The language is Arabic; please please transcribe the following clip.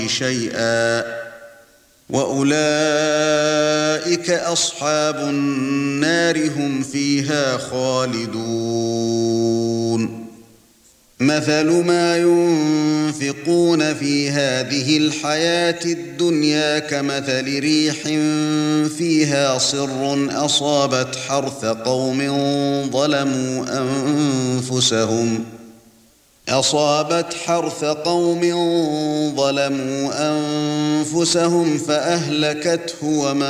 شيئا وأولئك أصحاب النار هم فيها خالدون مثل ما ينفقون في هذه الحياة الدنيا كمثل ريح فيها صر أصابت حرث قوم ظلموا أنفسهم فأهلكته وما